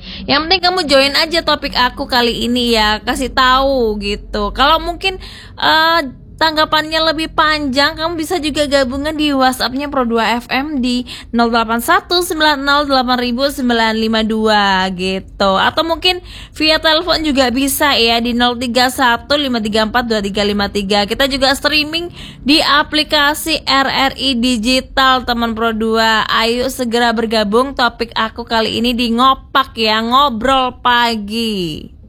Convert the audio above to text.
Yang penting kamu join aja topik aku kali ini ya, kasih tahu gitu. Kalau mungkin tanggapannya lebih panjang, kamu bisa juga gabungan di WhatsAppnya Pro2 FM di 0819080952 gitu. Atau mungkin via telepon juga bisa ya di 0315342353. Kita juga streaming di aplikasi RRI Digital teman Pro2. Ayo segera bergabung, topik aku kali ini di ngopak ya, ngobrol pagi.